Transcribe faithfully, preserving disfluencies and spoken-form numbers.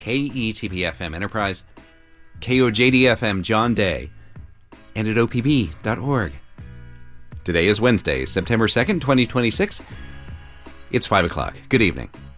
K E T P F M Enterprise, K O J D F M John Day, and at O P B dot org. Today is Wednesday, September second, twenty twenty-six. It's five o'clock. Good evening.